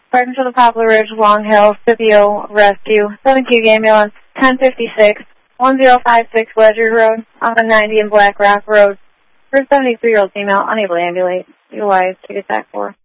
Pardon for the Poplar Ridge, Long Hill, Scipio Rescue, 7Q ambulance, 1056, 1056 Ledger Road, off of 90 and Black Rock Road. For a 73-year-old female, unable to ambulate. Utilize ticket attack 4.